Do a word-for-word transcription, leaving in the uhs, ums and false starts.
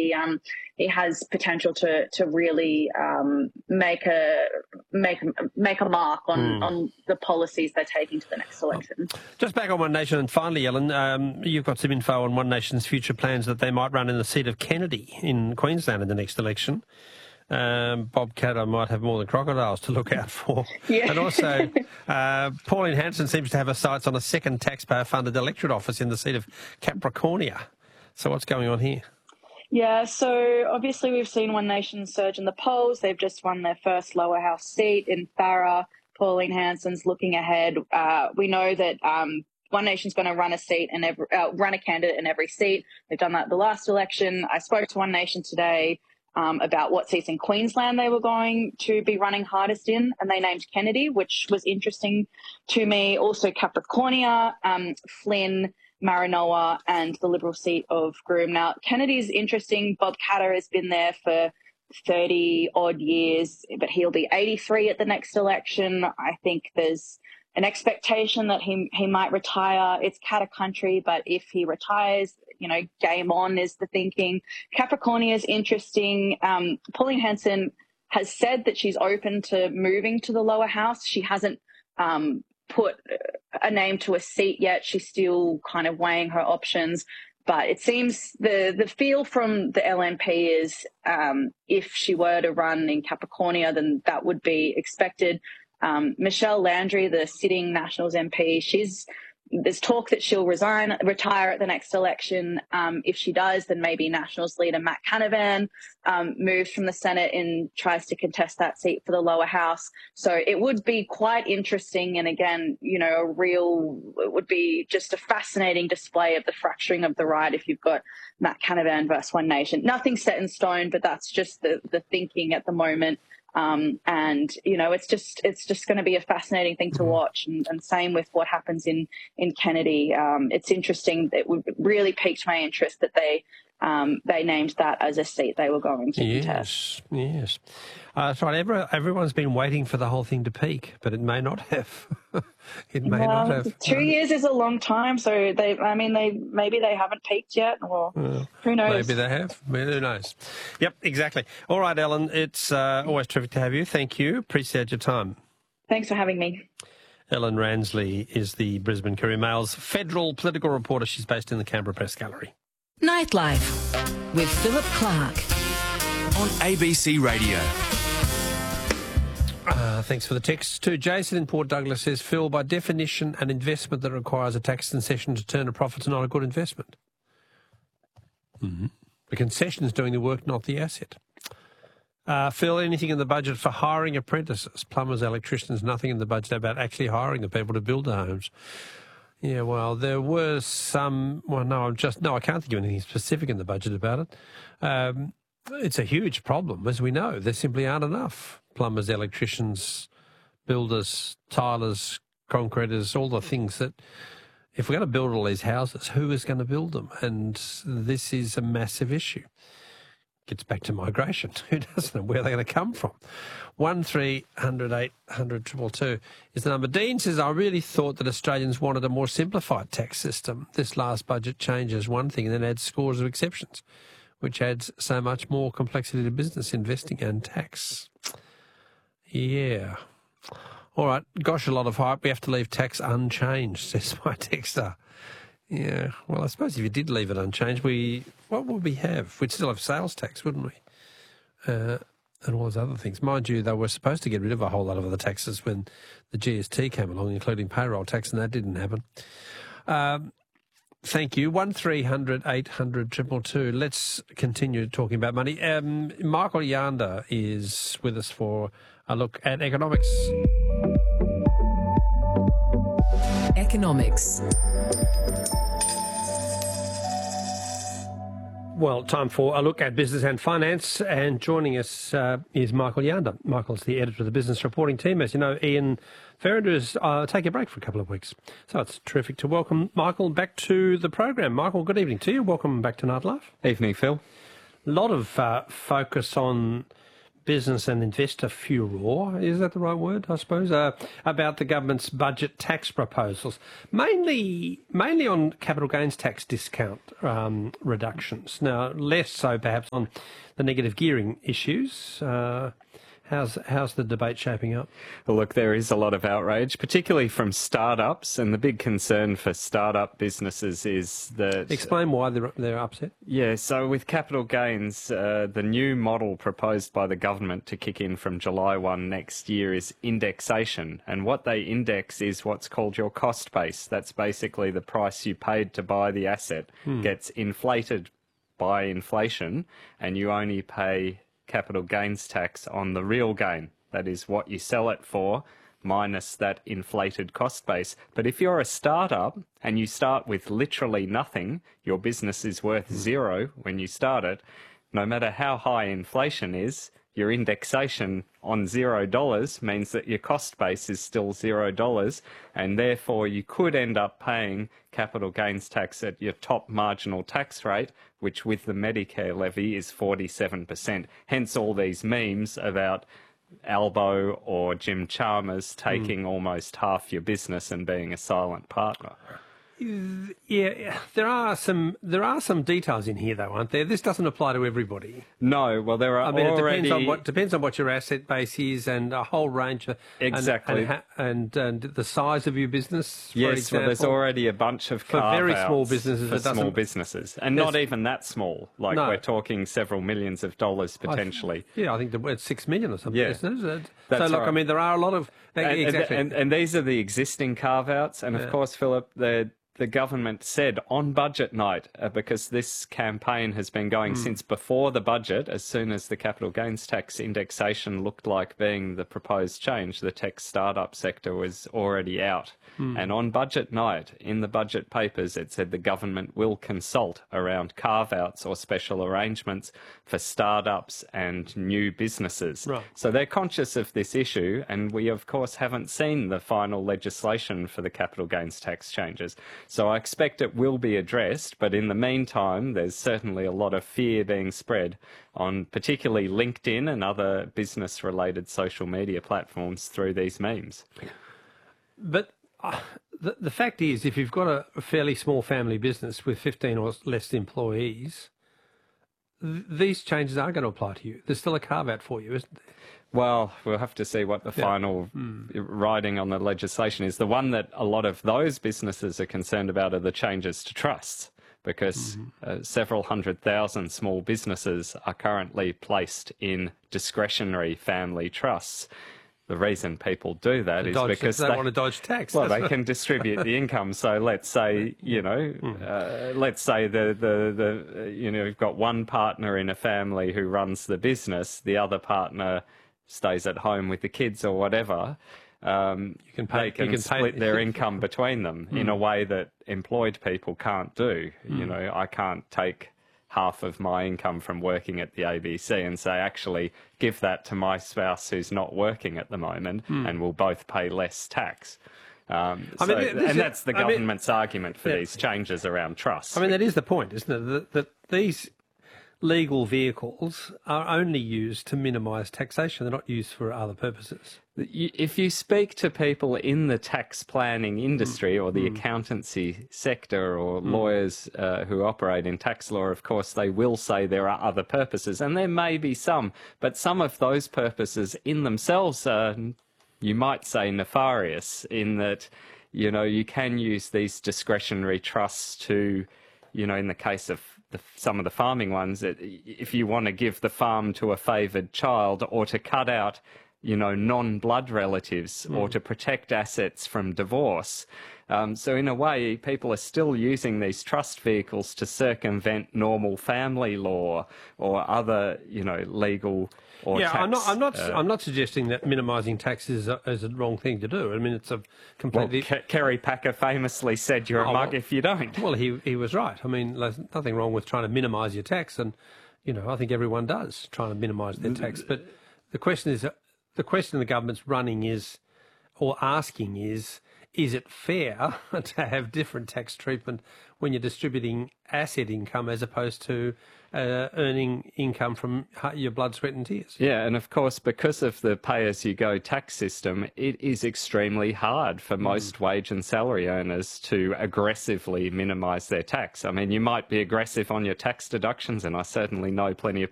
he um, he has potential to to really um, make a make make a mark on, mm. on the policies they're taking to the next election. Just back on One Nation, and finally, Ellen, um, you've got some info on One Nation's future plans that they might run in the seat of Kennedy in Queensland in the next election. Um, Bob Katter might have more than crocodiles to look out for. Yeah. And also, uh, Pauline Hanson seems to have her sights on a second taxpayer-funded electorate office in the seat of Capricornia. So what's going on here? Yeah, so obviously we've seen One Nation surge in the polls. They've just won their first lower house seat in Farrer. Pauline Hanson's looking ahead. Uh, we know that um, One Nation's going to run a seat and every, uh, run a candidate in every seat. They've done that the last election. I spoke to One Nation today Um, about what seats in Queensland they were going to be running hardest in, and they named Kennedy, which was interesting to me. Also Capricornia, um, Flynn, Maranoa, and the Liberal seat of Groom. Now, Kennedy's interesting. Bob Katter has been there for thirty-odd years, but he'll be eighty-three at the next election. I think there's an expectation that he he might retire. It's Katter country, but if he retires, you know, game on is the thinking. Capricornia is interesting. Um, Pauline Hanson has said that she's open to moving to the lower house. She hasn't um, put a name to a seat yet. She's still kind of weighing her options. But it seems the, the feel from the L N P is um, if she were to run in Capricornia, then that would be expected. Um, Michelle Landry, the sitting Nationals M P, she's there's talk that she'll resign, retire at the next election. Um, if she does, then maybe Nationals leader Matt Canavan um, moves from the Senate and tries to contest that seat for the lower house. So it would be quite interesting. And again, you know, a real, it would be just a fascinating display of the fracturing of the right if you've got Matt Canavan versus One Nation. Nothing set in stone, but that's just the, the thinking at the moment. Um, and, you know, it's just it's just going to be a fascinating thing to watch. And, and same with what happens in, in Kennedy. Um, it's interesting. It really piqued my interest that they um, they named that as a seat they were going to yes, contest. Yes, uh, that's right. Every, everyone's been waiting for the whole thing to peak, but it may not have. it may well, not have. Two um, years is a long time, so they. I mean, they maybe they haven't peaked yet, or well, who knows? Maybe they have. Who knows? Yep, exactly. All right, Ellen. It's uh, always terrific to have you. Thank you. Appreciate your time. Thanks for having me. Ellen Ransley is the Brisbane Courier Mail's federal political reporter. She's based in the Canberra Press Gallery. Nightlife with Philip Clark on A B C Radio. Uh, thanks for the text too. Jason in Port Douglas says, Phil, by definition, an investment that requires a tax concession to turn a profit is not a good investment. Mm-hmm. The concession is doing the work, not the asset. Uh, Phil, anything in the budget for hiring apprentices, plumbers, electricians, nothing in the budget about actually hiring the people to build the homes. Yeah, well, there were some, well, no, I'm just, no, I can't think of anything specific in the budget about it. Um, it's a huge problem, as we know. There simply aren't enough plumbers, electricians, builders, tilers, concreters, all the things that, if we're going to build all these houses, who is going to build them? And this is a massive issue. Gets back to migration. Who doesn't know where they're going to come from? One three hundred eight hundred two two two is the number. Dean says, I really thought that Australians wanted a more simplified tax system. This last budget changes one thing and then adds scores of exceptions, which adds so much more complexity to business, investing and tax. Yeah. All right. Gosh, a lot of hype. We have to leave tax unchanged, says my texter. Yeah, well, I suppose if you did leave it unchanged, we what would we have? We'd still have sales tax, wouldn't we? Uh, and all those other things. Mind you, they were supposed to get rid of a whole lot of other taxes when the G S T came along, including payroll tax, and that didn't happen. Um, thank you. one three hundred eight hundred two two two. Let's continue talking about money. Um, Michael Yander is with us for a look at economics. Economics. Well, time for a look at business and finance, and joining us uh, is Michael Yander. Michael's the editor of the business reporting team. As you know, Ian Ferrinder is uh, taking a break for a couple of weeks. So it's terrific to welcome Michael back to the program. Michael, good evening to you. Welcome back to Nightlife. Evening, Phil. A lot of uh, focus on business and investor furore, is that the right word, I suppose, uh, about the government's budget tax proposals, mainly mainly on capital gains tax discount um, reductions. Now, less so perhaps on the negative gearing issues. Uh, How's how's the debate shaping up? Well, look, there is a lot of outrage, particularly from startups, and the big concern for startup businesses is that... Explain why they're, they're upset. Yeah, so with capital gains, uh, the new model proposed by the government to kick in from July first next year is indexation, and what they index is what's called your cost base. That's basically the price you paid to buy the asset hmm. gets inflated by inflation, and you only pay capital gains tax on the real gain. That is what you sell it for, minus that inflated cost base. But if you're a startup and you start with literally nothing, your business is worth zero when you start it, no matter how high inflation is, your indexation on zero dollars means that your cost base is still zero dollars, and therefore you could end up paying capital gains tax at your top marginal tax rate, which with the Medicare levy is forty-seven percent. Hence all these memes about Albo or Jim Chalmers taking mm. almost half your business and being a silent partner. Yeah, there are some there are some details in here, though, aren't there? This doesn't apply to everybody. No, well, there are. I mean, already... it depends on what depends on what your asset base is, and a whole range of exactly, and and, and, and the size of your business. For yes, example. Well, there's already a bunch of for very small businesses, businesses, for small businesses, and not even that small. Like no. we're talking several millions of dollars potentially. I, yeah, I think the, it's six million or something. Yeah, isn't it? That's so, look, right. I mean, there are a lot of and, exactly, and, and, and these are the existing carve outs, and yeah. of course, Philip, the. The government said on budget night, uh, because this campaign has been going mm. since before the budget, as soon as the capital gains tax indexation looked like being the proposed change, the tech startup sector was already out. Mm. And on budget night, in the budget papers, it said the government will consult around carve-outs or special arrangements for startups and new businesses. Right. So they're conscious of this issue, and we, of course, haven't seen the final legislation for the capital gains tax changes. So I expect it will be addressed, but in the meantime, there's certainly a lot of fear being spread on particularly LinkedIn and other business-related social media platforms through these memes. But uh, the, the fact is, if you've got a, a fairly small family business with fifteen or less employees, th these changes are going to apply to you. There's still a carve-out for you, isn't there? Well, we'll have to see what the yeah. final mm. writing on the legislation is. The one that a lot of those businesses are concerned about are the changes to trusts, because mm-hmm. uh, several hundred thousand small businesses are currently placed in discretionary family trusts. The reason people do that to is dodge, because they, they want to dodge tax. Well, they can distribute the income. So let's say, you know, uh, let's say the, the, the, you know, you've got one partner in a family who runs the business, the other partner stays at home with the kids or whatever. Um, you can pay, they can, you can split pay. their income between them mm. in a way that employed people can't do. Mm. You know, I can't take half of my income from working at the A B C and say, actually, give that to my spouse who's not working at the moment mm. and we'll both pay less tax. Um, I so, mean, and that's the government's I mean, argument for yeah. these changes around trusts. I mean, that is the point, isn't it? That, that these legal vehicles are only used to minimise taxation. They're not used for other purposes. If you speak to people in the tax planning industry or the mm. accountancy sector or mm. lawyers uh, who operate in tax law, of course, they will say there are other purposes, and there may be some, but some of those purposes in themselves are, you might say, nefarious in that, you know, you can use these discretionary trusts to, you know, in the case of The, some of the farming ones, that if you want to give the farm to a favoured child or to cut out, you know, non-blood relatives mm. or to protect assets from divorce. Um, so in a way, people are still using these trust vehicles to circumvent normal family law or other, you know, legal or yeah, tax. I'm not. I'm not. Uh, I'm not suggesting that minimising tax is a, is a wrong thing to do. I mean, it's a completely. Well, Ke Kerry Packer famously said, "You're oh, a mug well, if you don't." Well, he he was right. I mean, there's nothing wrong with trying to minimise your tax, and you know, I think everyone does trying to minimise their tax. But the question is, the question the government's running is, or asking is, is it fair to have different tax treatment when you're distributing asset income as opposed to uh, earning income from your blood, sweat and tears. Yeah, and of course, because of the pay-as-you-go tax system, it is extremely hard for most mm. wage and salary earners to aggressively minimise their tax. I mean, you might be aggressive on your tax deductions, and I certainly know plenty of